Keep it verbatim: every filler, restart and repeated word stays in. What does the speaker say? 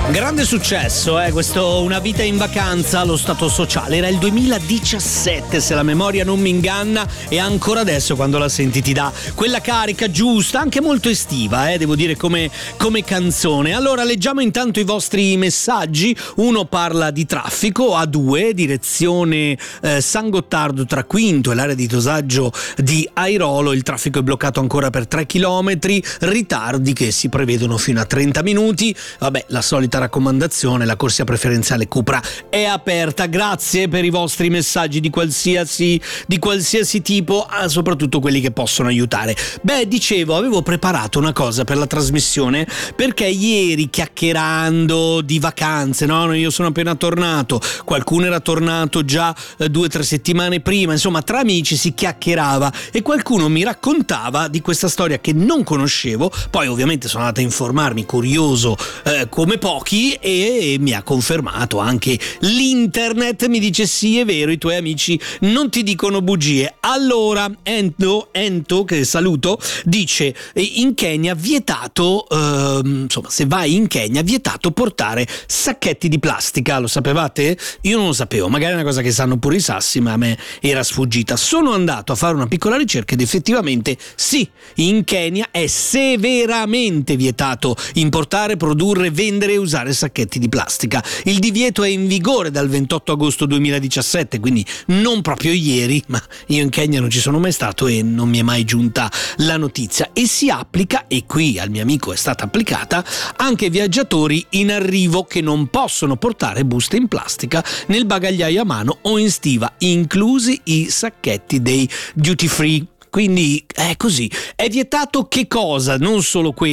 Grande successo, eh, questo Una vita in vacanza allo Stato sociale. Era il duemiladiciassette, se la memoria non mi inganna, e ancora adesso quando la senti ti dà quella carica giusta, anche molto estiva, eh, devo dire, come, come canzone. Allora leggiamo intanto i vostri messaggi. Uno parla di traffico, A due, direzione eh, San Gottardo tra Quinto e l'area di dosaggio di Airolo. Il traffico è bloccato ancora per tre chilometri, ritardi che si prevedono fino a trenta minuti. Vabbè, la solita raccomandazione: la corsia preferenziale Cupra è aperta. Grazie per i vostri messaggi di qualsiasi di qualsiasi tipo, ah, soprattutto quelli che possono aiutare. Beh, dicevo, avevo preparato una cosa per la trasmissione, perché ieri, chiacchierando di vacanze, no, io sono appena tornato, qualcuno era tornato già eh, due o tre settimane prima, insomma tra amici si chiacchierava e qualcuno mi raccontava di questa storia che non conoscevo. Poi ovviamente sono andato a informarmi, curioso eh, come pochi, e mi ha confermato anche l'internet. Mi dice: sì, è vero, i tuoi amici non ti dicono bugie. Allora Ento, Ento che saluto, dice: in Kenya vietato, eh, insomma se vai in Kenya vietato portare sacchetti di plastica. Lo sapevate? Io non lo sapevo, magari è una cosa che sanno pure i sassi, ma a me era sfuggita. Sono andato a fare una piccola ricerca ed effettivamente sì, in Kenya è severamente vietato importare, produrre, vendere e usare sacchetti di plastica. Il divieto è in vigore dal ventotto agosto duemiladiciassette, quindi non proprio ieri, ma io in Kenya non ci sono mai stato e non mi è mai giunta la notizia, e si applica, e qui al mio amico è stata applicata, anche ai viaggiatori in arrivo che non possono portare buste in plastica nel bagagliaio a mano o in stiva, inclusi i sacchetti dei duty free. Quindi è così, è vietato che cosa? Non solo quello.